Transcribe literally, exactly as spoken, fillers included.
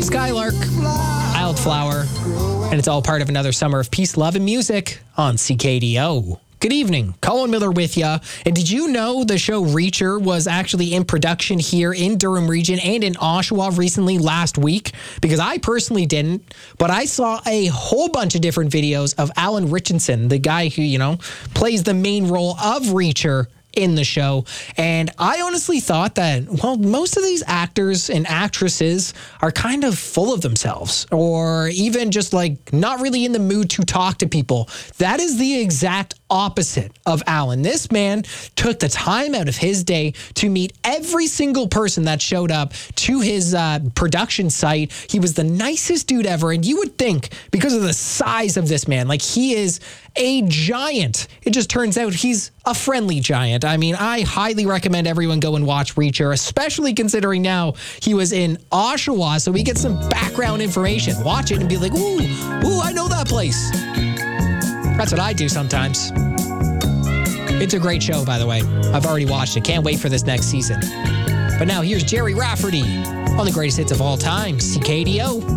Skylark, Wildflower, and it's all part of another summer of peace, love, and music on C K D O. Good evening. Colin Miller with you. And did you know the show Reacher was actually in production here in Durham region and in Oshawa recently last week? Because I personally didn't, but I saw a whole bunch of different videos of Alan Richardson, the guy who, you know, plays the main role of Reacher in the show. And I honestly thought that, well, most of these actors and actresses are kind of full of themselves, or even just like not really in the mood to talk to people. That is the exact opposite of Alan. This man took the time out of his day to meet every single person that showed up to his uh, production site. He was the nicest dude ever. And you would think, because of the size of this man, like he is a giant. It just turns out he's a friendly giant. I mean, I highly recommend everyone go and watch Reacher, especially considering now he was in Oshawa, so we get some background information. Watch it and be like, ooh, ooh, I know that place. That's what I do sometimes. It's a great show, by the way. I've already watched it. Can't wait for this next season. But now here's Jerry Rafferty on the greatest hits of all time, C K D O.